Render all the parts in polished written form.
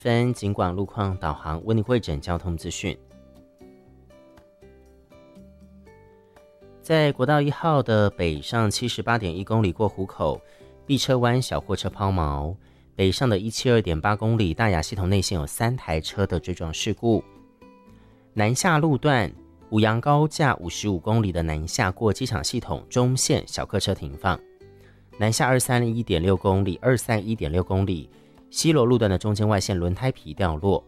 分警广路况导航为你会诊交通资讯。在国道1号的北上78.1公里过湖口碧车湾小货车抛锚，北上的172.8公里大雅系统内线有3台车的追撞事故。南下路段五杨高架55公里的南下过机场系统中线小客车停放，南下231.6公里231.6公里西螺路段的中间外线轮胎皮掉落。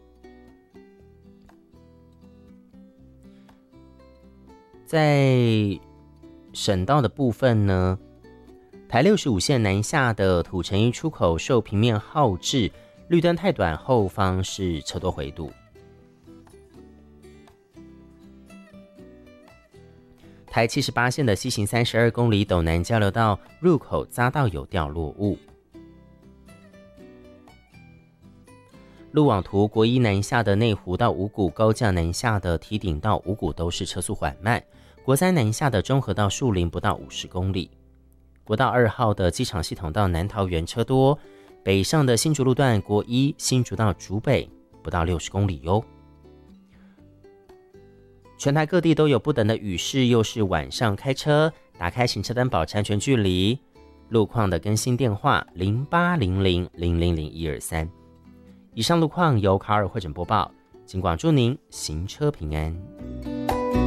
在省道的部分呢，台65线南下的土城一出口受平面耗制，绿灯太短，后方是车多回堵。台78线的西行32公里斗南交流道入口匝道有掉落物。路网图国一南下的内湖到五股高架南下的堤顶到五股都是车速缓慢，国三南下的中和到树林不到50公里。国道2号的机场系统到南桃园车多，北上的新竹路段国一新竹到竹北不到60公里哟。全台各地都有不等的雨势，又是晚上开车，打开行车灯保持安全距离。路况的更新电话0800000123。以上路况由卡尔会诊播报，警广祝您行车平安。